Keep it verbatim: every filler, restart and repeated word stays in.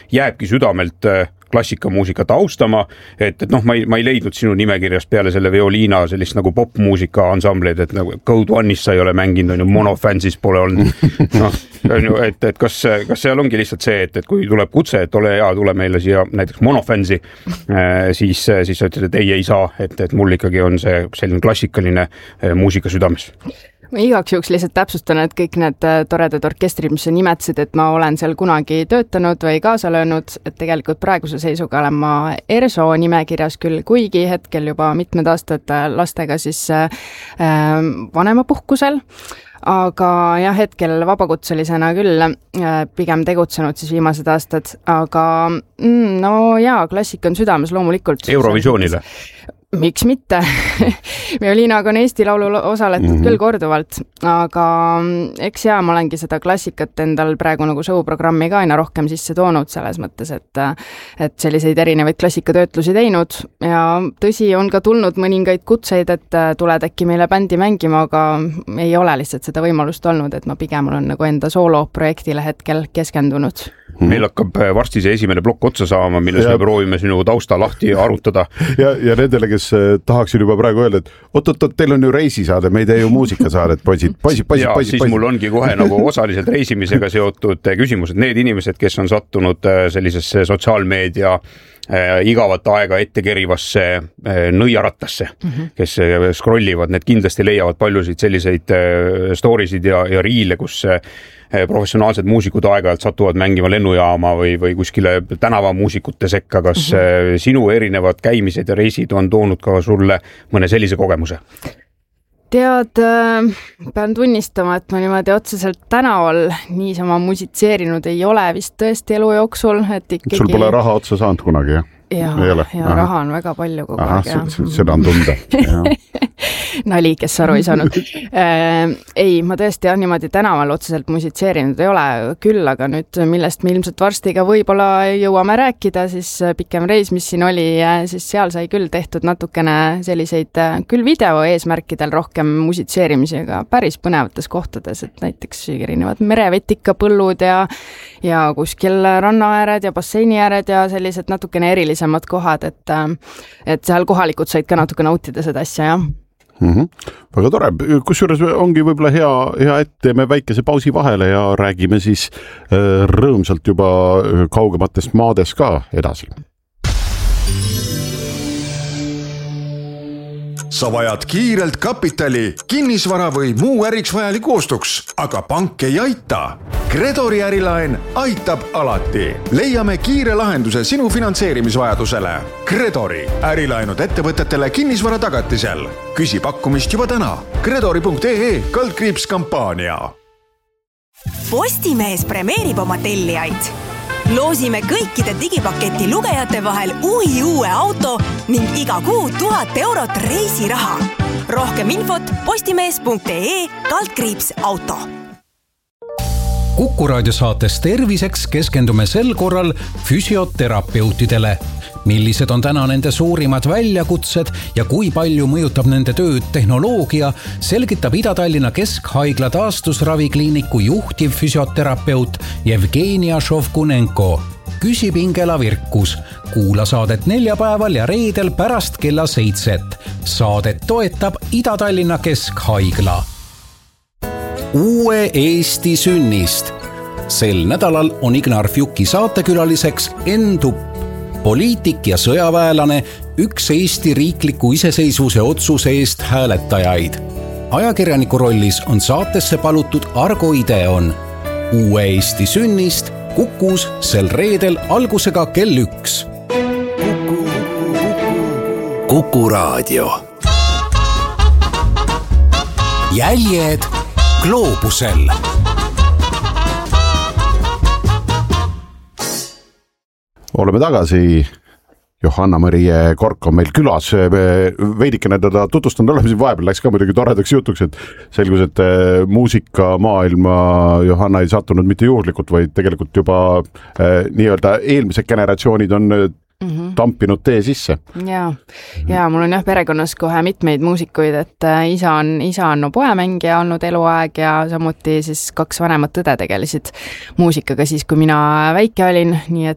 jääbki südamelt klassikamuusikat austama, et, et noh, ma ei, ma ei leidnud sinu nimekirjast peale selle Violiina sellist nagu popmuusika ansambleid, et nagu Code One'is sa ei ole mänginud, on ju, Monofansis pole olnud. Noh, on ju, et, et kas, kas seal ongi lihtsalt see, et, et kui tuleb kutse, et ole hea, tule meile siia näiteks Monofansi, siis, siis sa ütled, et ei, ei saa, et, et mul ikkagi on see selline klassikaline muusika südames. Ma igaks juhuks lihtsalt täpsustan, et kõik need toredad orkestrid, mis sa nimetasid, et ma olen seal kunagi töötanud või kaasa löönud, et tegelikult praeguse seisuga olen ma ERSO nimekirjas küll, kuigi hetkel juba mitmed aastad lastega siis äh, vanemapuhkusel, aga jah, hetkel vabakutselisena küll äh, pigem tegutsenud siis viimased aastad, aga mm, no jaa, klassik on südames loomulikult. Eurovisioonile? Miks mitte? Violiinaga on Eesti Laulu osaletud mm-hmm. küll korduvalt, aga eks jaa, ma olengi seda klassikat endal praegu nagu show-programmi ka aina rohkem sisse toonud selles mõttes, et, et selliseid erinevaid klassikatöötlusi teinud ja tõsi, on ka tulnud mõningaid kutseid, et tuled äkki meile bändi mängima, aga ei ole lihtsalt seda võimalust olnud, et ma pigem olen nagu enda sooloprojektile hetkel keskendunud. Meil hakkab varsti see esimene plokk otsa saama, milles me proovime sinu tausta lahti arutada. Ja, ja nendele, kes tahaksid juba praegu öelda, et oot-oot, teil on ju reisisaade, me ei tee ju muusikasaadet, poisid, poisid, poisid, ja poisid, siis poisid. Mul ongi kohe nagu osaliselt reisimisega seotud küsimused. Need inimesed, kes on sattunud sellisesse sotsiaalmeedia igavat aega ette kerivasse nõiarattasse, mm-hmm. kes scrollivad, need kindlasti leiavad paljusid selliseid storisid ja, ja riile, kus professionaalsed muusikud aeg-ajalt satuvad mängima lennujaama või, või kuskile tänavamuusikute sekka. Kas mm-hmm. sinu erinevad käimised ja reisid on toonud ka sulle mõne sellise kogemuse? Tead, pean tunnistama, et ma niimoodi otseselt tänaval niisama musitseerinud ei ole vist tõesti elu jooksul. Et ikkagi... Sul pole raha otsa saanud kunagi, jah? Ja, ja Aha. raha on väga palju kogu aeg. Seda on tunda. Nali, kes aru ei saanud. äh, ei, ma tõesti jah, niimoodi tänaval otseselt musitseerinud ei ole küll, aga nüüd millest me ilmselt varsti ka võib-olla jõuame rääkida, siis pikem reis, mis siin oli, siis seal sai küll tehtud natukene selliseid küll video eesmärkidel rohkem musitseerimisega päris põnevates kohtades, et näiteks erinevad merevetikapõllud ja, ja kuskil rannaääred ja basseini ääred ja sellised natukene erilisemad kohad, et, et seal kohalikud said ka natuke nautida seda asja, jah. Mm-hmm. Väga tore, kusjuures ongi võib-olla hea, hea et teeme väikese pausi vahele ja räägime siis äh, rõõmsalt juba kaugematest maades ka edasi. Sa vajad kiirelt kapitali, kinnisvara või muu äriks vajaliku ostuks, aga pank ei aita. Credori ärilaen aitab alati. Leiame kiire lahenduse sinu finantseerimisvajadusele. Credori ärilaenud ettevõtetele kinnisvara tagatisel. Küsi pakkumist juba täna. Credori punkt ee kaldkriips kampaania. Postimees premeerib oma tellijaid. Loosime kõikide digipaketi lugejate vahel uhi uue auto ning iga kuu tuhat eurot reisiraha. Rohkem infot postimees punkt ee kaldkriips auto. Kuku raadiosaates Terviseks keskendume sel korral füsioterapeutidele. Millised on täna nende suurimad väljakutsed ja kui palju mõjutab nende tööd tehnoloogia, selgitab Ida-Tallinna Keskhaigla taastusravikliiniku juhtiv füsioterapeut Jevgenia Šovkunenko. Küsib Ingela Virkus. Kuula saadet neljapäeval ja reedel pärast kella seitset. Saadet toetab Ida-Tallinna Keskhaigla. Uue Eesti sünnist. Sel nädalal on Ignar Fjuki saatekülaliseks Enn Tupp, poliitik ja sõjaväelane, üks Eesti riikliku iseseisvuse otsuse eest hääletajaid. Ajakirjaniku rollis on saatesse palutud Argo Ideon. Uue Eesti sünnist Kukus sel reedel algusega kell üks. Kuku, kuku, kuku. Kuku raadio. Jäljed Gloobusel. Oleme tagasi. Johanna-Marie Kork on meil külas. Veidikene teda tutvustanud oleme siin vahepeal. Läks ka muidugi toredaks jutuks, et selgus, et muusikamaailma Johanna ei sattunud mitte juhuslikult, vaid tegelikult juba eh, nii-öelda eelmised generatsioonid on mm-hmm. tampinud tee sisse. Ja, ja mul on jah perekonnas kohe mitmeid muusikuid, et isa on, isa on no poemängija olnud eluaeg ja samuti siis kaks vanemat õde tegelesid muusikaga siis, kui mina väike olin, nii et